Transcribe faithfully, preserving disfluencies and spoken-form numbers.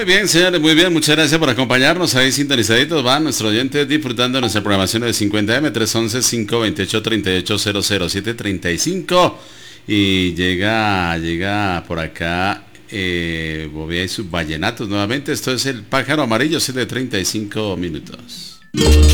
Muy bien, señores, muy bien. Muchas gracias por acompañarnos. Ahí sintonizaditos van nuestros oyentes disfrutando de nuestra programación de cincuenta eme, tres once, cinco veintiocho, treinta y ocho cero cero, siete treinta y cinco. Y llega, llega por acá eh, Bobia y sus vallenatos nuevamente. Esto es el Pájaro Amarillo, siete treinta y cinco minutos.